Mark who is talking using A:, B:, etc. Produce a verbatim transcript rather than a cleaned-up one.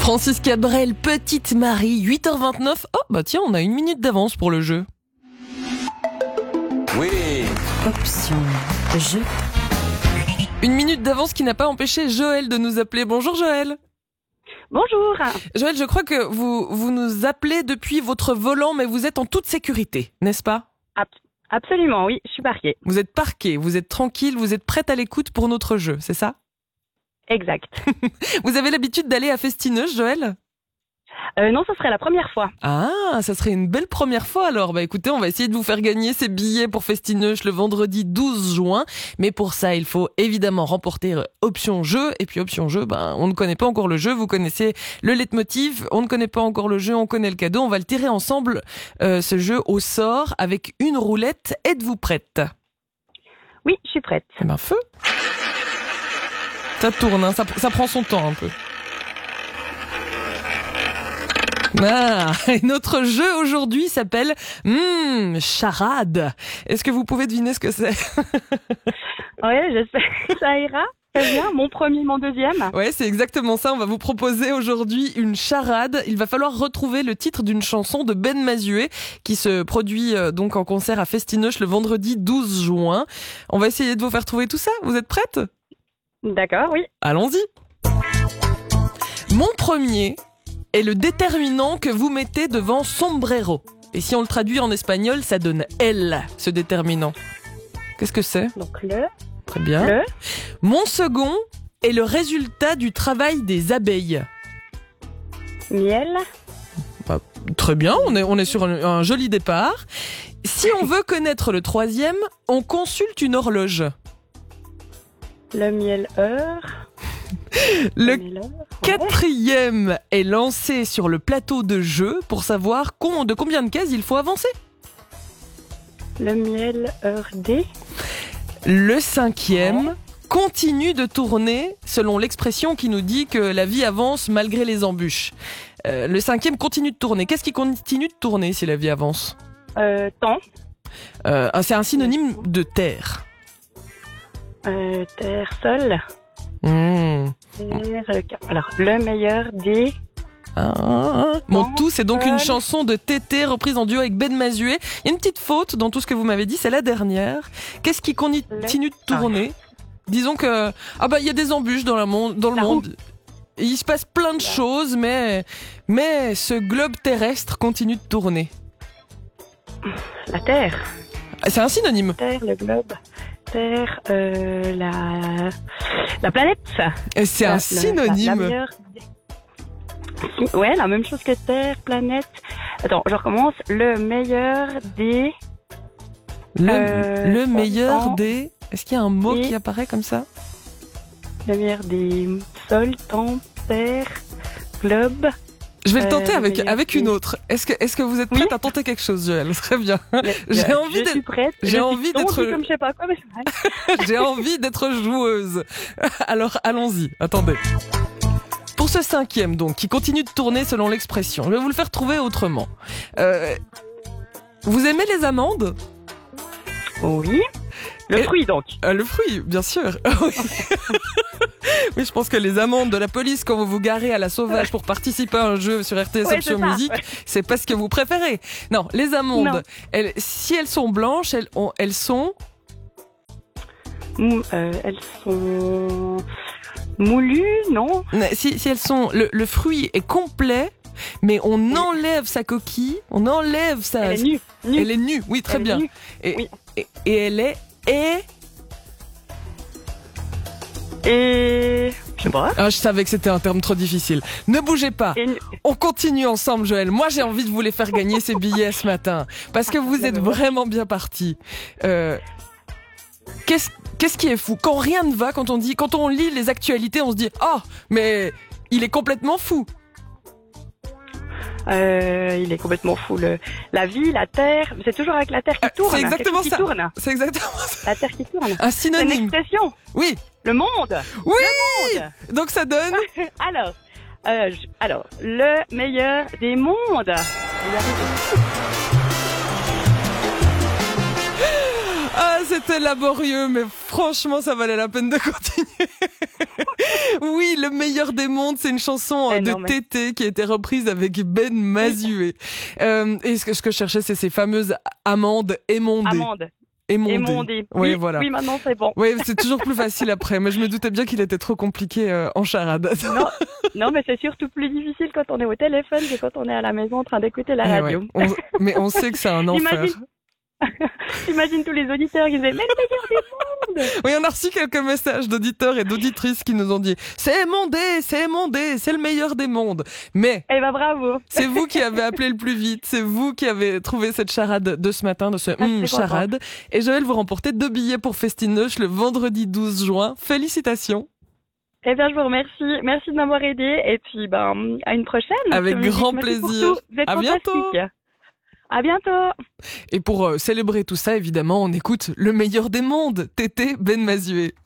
A: Francis Cabrel, Petite Marie, huit heures vingt-neuf. Oh, bah tiens, on a une minute d'avance pour le jeu.
B: Oui.
C: Option jeu.
A: Une minute d'avance qui n'a pas empêché Joël de nous appeler. Bonjour Joël.
D: Bonjour.
A: Joël, je crois que vous, vous nous appelez depuis votre volant, mais vous êtes en toute sécurité, n'est-ce pas ?
D: Ab- Absolument, oui, je suis parquée.
A: Vous êtes parqué, vous êtes tranquille, vous êtes prête à l'écoute pour notre jeu, c'est ça ?
D: Exact.
A: Vous avez l'habitude d'aller à Festineuse, Joël ?
D: Euh, non, ce serait la première fois.
A: Ah, ça serait une belle première fois alors. Bah écoutez, on va essayer de vous faire gagner ces billets pour Festineuse le vendredi douze juin. Mais pour ça, il faut évidemment remporter option jeu. Et puis option jeu, ben, on ne connaît pas encore le jeu. Vous connaissez le leitmotiv. On ne connaît pas encore le jeu, on connaît le cadeau. On va le tirer ensemble, euh, ce jeu au sort avec une roulette. Êtes-vous prête ?
D: Oui, je suis prête.
A: Eh ben, feu. Ça tourne, hein, ça, ça prend son temps un peu. Ah, et notre jeu aujourd'hui s'appelle hmm, charade. Est-ce que vous pouvez deviner ce que c'est ?
D: Ouais, j'espère que ça ira. Très bien, mon premier, mon deuxième.
A: Ouais, c'est exactement ça. On va vous proposer aujourd'hui une charade. Il va falloir retrouver le titre d'une chanson de Ben Mazué qui se produit euh, donc en concert à Festinoche le vendredi douze juin. On va essayer de vous faire trouver tout ça. Vous êtes prête ?
D: D'accord, oui.
A: Allons-y. Mon premier est le déterminant que vous mettez devant sombrero. Et si on le traduit en espagnol, ça donne elle, ce déterminant. Qu'est-ce que c'est ?
D: Donc le,
A: Très bien.
D: le,
A: Mon second est le résultat du travail des abeilles.
D: miel,
A: Bah, très bien, on est, on est sur un, un joli départ. Si on veut connaître le troisième, on consulte une horloge.
D: le miel heure.
A: Le
D: miel heure, ouais.
A: quatrième est lancé sur le plateau de jeu pour savoir con- de combien de cases il faut avancer.
D: Le miel heure D.
A: Le cinquième continue de tourner selon l'expression qui nous dit que la vie avance malgré les embûches. Euh, le cinquième continue de tourner. Qu'est-ce qui continue de tourner si la vie avance ?
D: Euh, temps.
A: euh, C'est un synonyme de terre.
D: Euh, terre, sol.
A: Mmh.
D: Terre, euh, alors, le meilleur des...
A: Ah, mon
D: Temps,
A: tout, c'est donc une
D: sol.
A: chanson de Tété reprise en duo avec Ben Mazué. Il y a une petite faute dans tout ce que vous m'avez dit, c'est la dernière. Qu'est-ce qui continue de tourner ? Disons que ah bah il y a des embûches dans, la monde, dans le
D: La
A: monde. Et il se passe plein de choses, mais mais ce globe terrestre continue de tourner.
D: La terre.
A: C'est un synonyme.
D: Terre, le globe. Terre, euh, la... La planète.
A: Et c'est
D: La-
A: un
D: la-
A: synonyme.
D: La, la meilleure... Ouais, la même chose que terre, planète. Attends, je recommence. Le meilleur des...
A: Le,
D: Euh,
A: le meilleur
D: temps.
A: des... Est-ce qu'il y a un mot
D: Et-
A: qui apparaît comme ça ?
D: Le meilleur des sols, temps, terre, globe.
A: Je vais le
D: Euh,
A: tenter
D: le
A: avec,
D: meilleur
A: avec une
D: des-
A: autre. Est-ce que, est-ce que vous êtes
D: Oui.
A: prête à tenter quelque chose, Joël ? Très bien.
D: Le-
A: J'ai
D: le-
A: envie
D: je
A: d'être-
D: suis prête.
A: j'ai
D: Je suis
A: envie d'être-
D: tendue comme je sais pas quoi, mais c'est vrai.
A: J'ai envie d'être joueuse. Alors, allons-y. Attendez. Pour ce cinquième, donc, qui continue de tourner selon l'expression, je vais vous le faire trouver autrement. Euh, vous aimez les amandes ?
D: Oui. Le
A: Et-
D: fruit, donc.
A: Euh, Le fruit, bien sûr. Oui. Oui, je pense que les amendes de la police quand vous vous garez à la sauvage pour participer à un jeu sur R T S
D: Ouais,
A: Option
D: c'est ça,
A: Musique,
D: ouais.
A: c'est pas ce que vous préférez. Non, les amandes,
D: Non.
A: elles, si elles sont blanches, elles, ont- elles sont...
D: Mou- euh, elles sont moulues, non?
A: Si, si elles sont... Le, le fruit est complet, mais on enlève sa coquille, on enlève sa...
D: Elle est nue. nue.
A: Elle est nue, oui, très
D: Elle est
A: bien.
D: nue.
A: Et,
D: Oui.
A: et, et elle est... Et...
D: Et... Je sais pas.
A: Ah, je savais que c'était un terme trop difficile. Ne bougez pas.
D: Et...
A: On continue ensemble, Joël. Moi, j'ai envie de vous les faire gagner ces billets ce matin. Parce que vous êtes vraiment bien partis. Euh, qu'est-ce, qu'est-ce qui est fou ? Quand rien ne va, quand on dit, quand on lit les actualités, on se dit « Oh, mais il est complètement fou !»
D: Euh, il est complètement fou. Le... La vie, la terre, c'est toujours avec la terre qui
A: Euh,
D: tourne.
A: c'est exactement
D: Quelque chose
A: ça.
D: qui tourne.
A: C'est exactement ça.
D: La terre qui tourne.
A: Un
D: C'est une
A: synonyme.
D: expression.
A: Oui.
D: Le monde.
A: Oui.
D: Le monde.
A: Donc ça donne...
D: Alors, euh, je- alors, le meilleur des mondes. Il arrive.
A: Ah, c'était laborieux, mais franchement, ça valait la peine de continuer. Oui, Le meilleur des mondes, c'est une chanson
D: Eh
A: de
D: non, mais-
A: Tété qui a été reprise avec Ben Mazué. Euh, et ce que, ce que je cherchais, c'est ces fameuses amandes émondées.
D: Amande.
A: Émondées.
D: Émondé.
A: Oui,
D: Oui,
A: voilà.
D: oui, maintenant c'est bon.
A: Oui, c'est toujours plus facile après, mais je me doutais bien qu'il était trop compliqué euh, en charade.
D: Non, non, mais c'est surtout plus difficile quand on est au téléphone que quand on est à la maison en train d'écouter la
A: Eh
D: radio.
A: ouais, on- mais on sait que c'est un enfer.
D: Imagine- T'imagines tous les auditeurs qui disaient mais le meilleur des mondes.
A: Oui, on a reçu quelques messages d'auditeurs et d'auditrices qui nous ont dit « C'est émondé, c'est émondé, c'est le meilleur des mondes ». Mais
D: Eh ben bravo.
A: c'est vous qui avez appelé le plus vite, c'est vous qui avez trouvé cette charade de ce matin, de ce
D: Ah,
A: hum,
D: je suis contente.
A: charade. Et Joël, vous remportez deux billets pour Festinoche le vendredi douze juin. Félicitations.
D: Eh bien, je vous remercie. Merci de m'avoir aidé. Et puis, ben, à une prochaine.
A: Avec
D: Sur Musique,
A: grand
D: merci pour
A: plaisir.
D: tout. Vous êtes
A: À bientôt.
D: fantastiques. À bientôt.
A: Et pour euh, célébrer tout ça, évidemment, on écoute le meilleur des mondes, Tété Ben Mazué.